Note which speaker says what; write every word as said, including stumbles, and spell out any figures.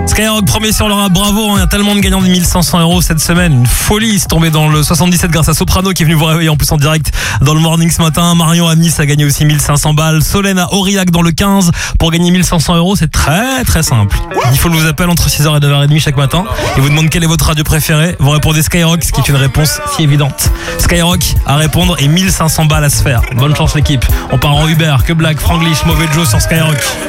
Speaker 1: Skyrock premier sur le rap, bravo, il y a tellement de gagnants de mille cinq cents euros cette semaine, une folie, c'est tombé dans le soixante-dix-sept grâce à Soprano qui est venu vous réveiller en plus en direct dans le morning ce matin. Marion à Nice a gagné aussi mille cinq cents balles, Solène à Aurillac dans le quinze pour gagner mille cinq cents euros, c'est très très simple. Il faut que vous appelle entre six heures et neuf heures trente chaque matin et vous demande quelle est votre radio préférée, vous répondez Skyrock, ce qui est une réponse si évidente. Skyrock à répondre et mille cinq cents balles à se faire. Bonne chance l'équipe, on part en Uber, que Black, Franglish, Mauvais Joe sur Skyrock.